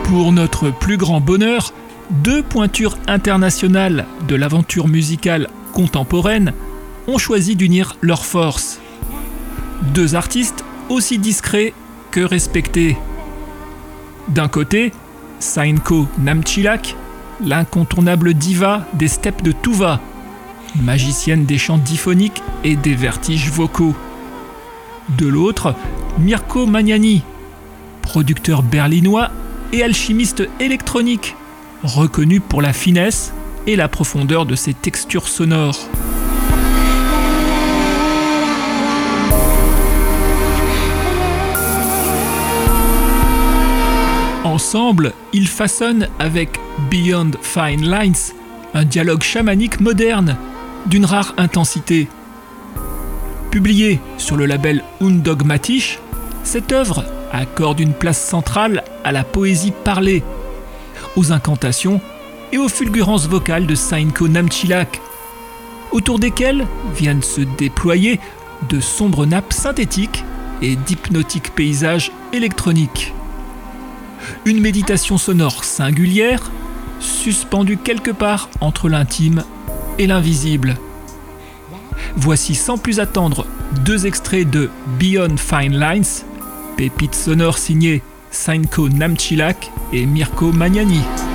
Pour notre plus grand bonheur, deux pointures internationales de l'aventure musicale contemporaine ont choisi d'unir leurs forces. Deux artistes aussi discrets que respectés. D'un côté, Sainko Namchilak, l'incontournable diva des steppes de Tuva, magicienne des chants diphoniques et des vertiges vocaux. De l'autre, Mirko Magnani, producteur berlinois et alchimiste électronique, reconnu pour la finesse et la profondeur de ses textures sonores. Ensemble, ils façonnent avec Beyond Fine Lines un dialogue chamanique moderne d'une rare intensité. Publiée sur le label Undogmatisch, cette œuvre accorde une place centrale à la poésie parlée, aux incantations et aux fulgurances vocales de Sainko Namchilak, autour desquelles viennent se déployer de sombres nappes synthétiques et d'hypnotiques paysages électroniques. Une méditation sonore singulière, suspendue quelque part entre l'intime et l'invisible. Voici sans plus attendre deux extraits de Beyond Fine Lines, pépite sonore signée Sainko Namchilak et Mirko Magnani.